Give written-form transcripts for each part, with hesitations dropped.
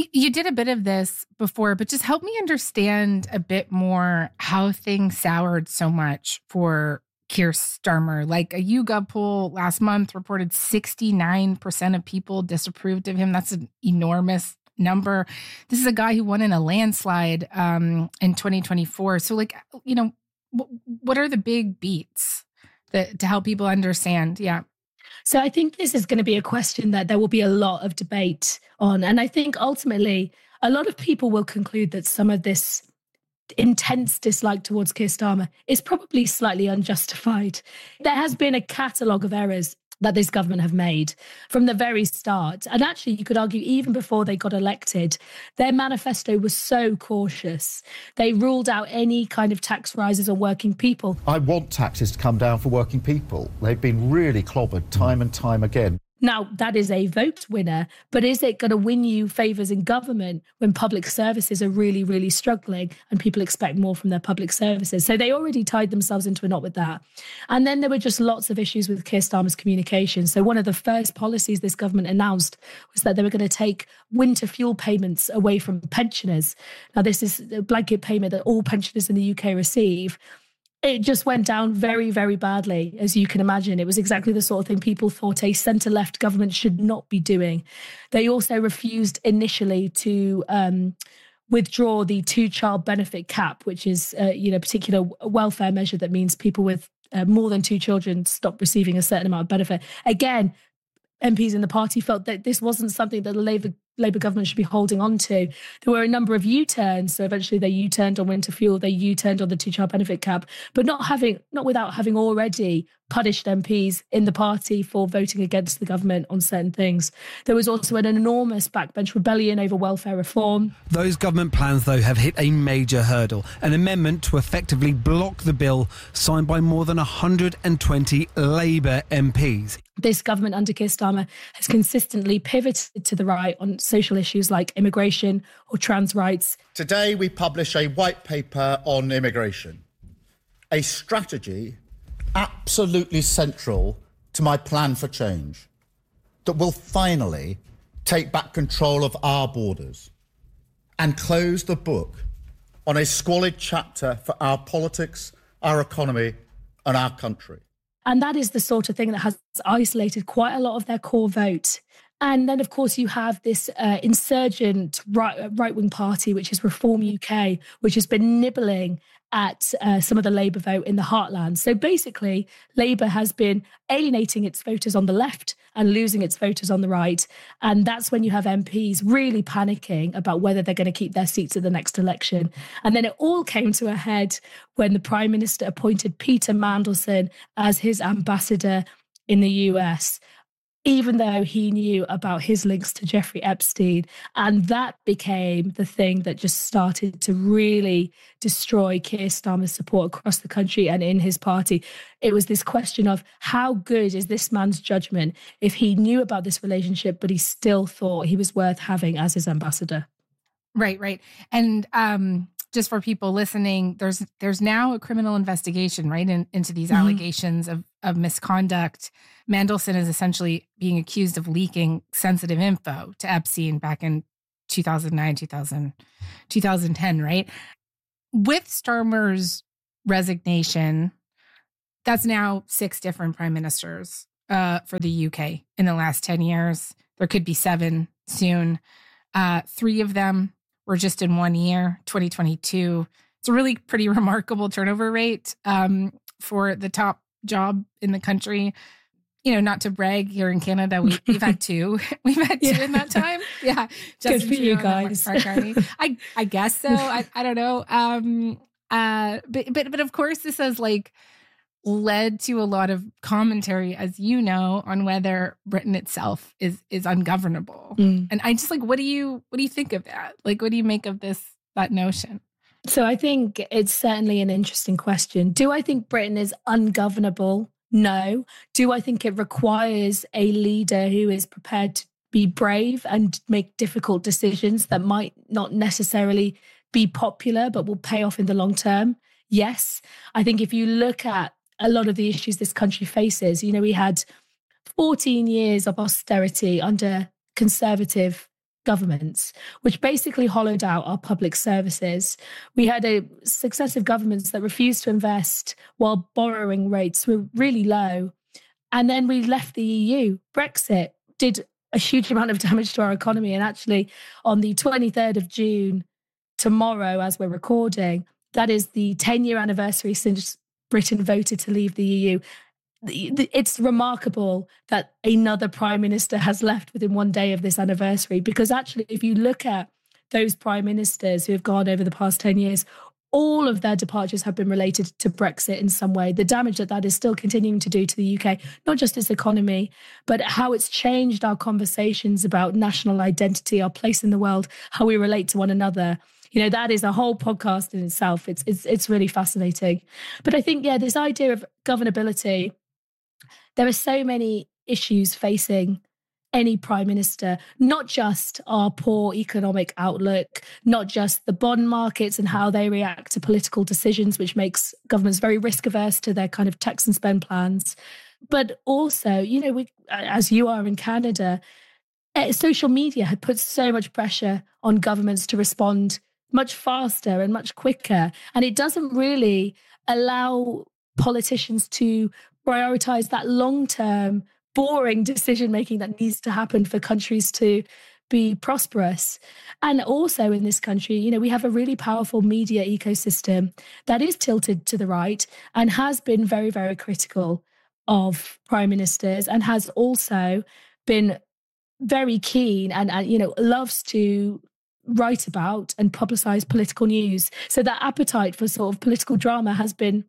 You did a bit of this before, but just help me understand a bit more how things soured so much for Keir Starmer. Like a YouGov poll last month reported 69% of people disapproved of him. That's an enormous number. This is a guy who won in a landslide in 2024. So what are the big beats to help people understand? Yeah. So I think this is going to be a question that there will be a lot of debate on. And I think ultimately a lot of people will conclude that some of this intense dislike towards Keir Starmer is probably slightly unjustified. There has been a catalogue of errors that this government have made from the very start. And actually, you could argue even before they got elected, their manifesto was so cautious. They ruled out any kind of tax rises on working people. I want taxes to come down for working people. They've been really clobbered time and time again. Now, that is a vote winner, but is it going to win you favours in government when public services are really, really struggling and people expect more from their public services? So they already tied themselves into a knot with that. And then there were just lots of issues with Keir Starmer's communication. So one of the first policies this government announced was that they were going to take winter fuel payments away from pensioners. Now, this is a blanket payment that all pensioners in the UK receive. It just went down very, very badly, as you can imagine. It was exactly the sort of thing people thought a centre-left government should not be doing. They also refused initially to withdraw the two-child benefit cap, which is a particular welfare measure that means people with more than two children stop receiving a certain amount of benefit. Again, MPs in the party felt that this wasn't something that the Labour government should be holding on to. There were a number of U-turns. So eventually they U-turned on winter fuel, they U-turned on the two-child benefit cap, but not without having already punished MPs in the party for voting against the government on certain things. There was also an enormous backbench rebellion over welfare reform. Those government plans, though, have hit a major hurdle, an amendment to effectively block the bill signed by more than 120 Labour MPs. This government under Keir Starmer has consistently pivoted to the right on social issues like immigration or trans rights. Today we publish a white paper on immigration, a strategy absolutely central to my plan for change that will finally take back control of our borders and close the book on a squalid chapter for our politics, our economy and our country. And that is the sort of thing that has isolated quite a lot of their core vote. And then, of course, you have this insurgent right-wing party, which is Reform UK, which has been nibbling at some of the Labour vote in the heartland. So basically, Labour has been alienating its voters on the left and losing its voters on the right. And that's when you have MPs really panicking about whether they're going to keep their seats at the next election. And then it all came to a head when the Prime Minister appointed Peter Mandelson as his ambassador in the US, even though he knew about his links to Jeffrey Epstein. And that became the thing that just started to really destroy Keir Starmer's support across the country and in his party. It was this question of how good is this man's judgment if he knew about this relationship, but he still thought he was worth having as his ambassador. Right. And just for people listening, there's now a criminal investigation, right, into these allegations of misconduct. Mandelson is essentially being accused of leaking sensitive info to Epstein back in 2009, 2010, right? With Starmer's resignation, that's now 6 different prime ministers for the UK in the last 10 years. There could be 7 soon. 3 of them were just in 1 year, 2022. It's a really pretty remarkable turnover rate for the top job in the country. You know, not to brag, here in Canada, we've had 2. We've had 2 in that time. Yeah. Good for you guys. I guess so. I don't know. But of course, this has led to a lot of commentary, as you know, on whether Britain itself is ungovernable. And I just what do you think of that? What do you make of that notion? So I think it's certainly an interesting question. Do I think Britain is ungovernable? No. Do I think it requires a leader who is prepared to be brave and make difficult decisions that might not necessarily be popular, but will pay off in the long term? Yes. I think if you look at a lot of the issues this country faces, we had 14 years of austerity under Conservative governments, which basically hollowed out our public services. We had successive governments that refused to invest while borrowing rates were really low. And then we left the EU. Brexit did a huge amount of damage to our economy. And actually, on the 23rd of June, tomorrow, as we're recording, that is the 10-year anniversary since Britain voted to leave the EU. It's remarkable that another prime minister has left within one day of this anniversary, because actually, if you look at those prime ministers who have gone over the past 10 years, all of their departures have been related to Brexit in some way. The damage that is still continuing to do to the UK, not just its economy, but how it's changed our conversations about national identity, our place in the world, how we relate to one another. You know, that is a whole podcast in itself. It's really fascinating. But I think, this idea of governability, there are so many issues facing any prime minister, not just our poor economic outlook, not just the bond markets and how they react to political decisions, which makes governments very risk averse to their kind of tax and spend plans. But also, we, as you are in Canada, social media had put so much pressure on governments to respond much faster and much quicker. And it doesn't really allow politicians to prioritize that long-term boring decision-making that needs to happen for countries to be prosperous. And also in this country, we have a really powerful media ecosystem that is tilted to the right and has been very, very critical of prime ministers, and has also been very keen and loves to write about and publicize political news. So that appetite for sort of political drama has been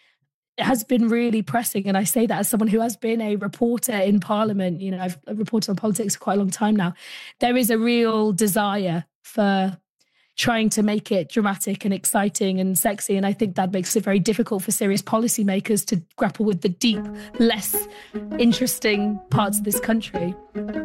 really pressing. And I say that as someone who has been a reporter in Parliament. I've reported on politics for quite a long time now. There is a real desire for trying to make it dramatic and exciting and sexy. And I think that makes it very difficult for serious policymakers to grapple with the deep, less interesting parts of this country.